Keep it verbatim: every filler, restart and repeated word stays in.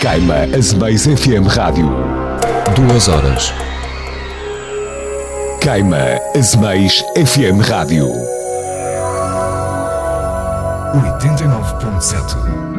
Caima Azemais F M Rádio. Duas horas. Caima Azemais F M Rádio. oitenta e nove ponto sete.